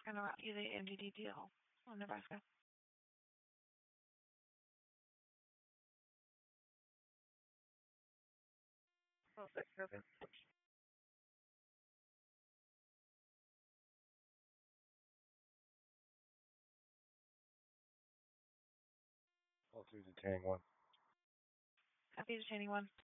going to route you to the MDD deal on Nebraska. Perfect. All through detaining one. Happy detaining one.